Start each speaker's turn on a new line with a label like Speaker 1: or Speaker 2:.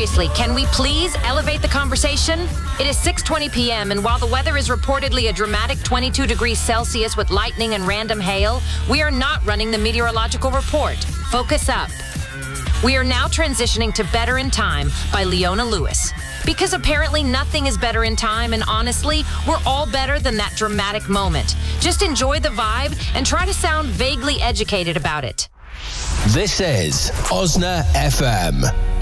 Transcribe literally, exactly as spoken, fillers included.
Speaker 1: seriously, can we please elevate the conversation? It is six twenty p.m. and while the weather is reportedly a dramatic twenty-two degrees Celsius with lightning and random hail, we are not running the meteorological report. Focus up. We are now transitioning to Better in Time by Leona Lewis. Because apparently nothing is better in time, and honestly, we're all better than that dramatic moment. Just enjoy the vibe and try to sound vaguely educated about it.
Speaker 2: This is Osna F M.